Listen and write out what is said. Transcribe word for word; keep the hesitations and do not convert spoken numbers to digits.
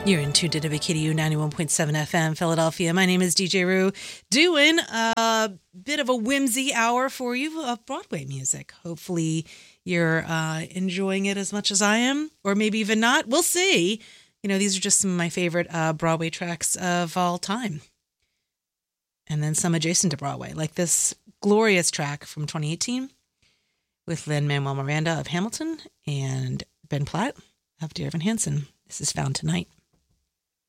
You're in tuned into K D U ninety-one point seven F M, Philadelphia. My name is D J Rue, doing a bit of a whimsy hour for you of Broadway music. Hopefully you're uh, enjoying it as much as I am, or maybe even not. We'll see. You know, these are just some of my favorite uh, Broadway tracks of all time. And then some adjacent to Broadway, like this glorious track from twenty eighteen with Lin-Manuel Miranda of Hamilton and Ben Platt of Dear Evan Hansen. This is Found Tonight.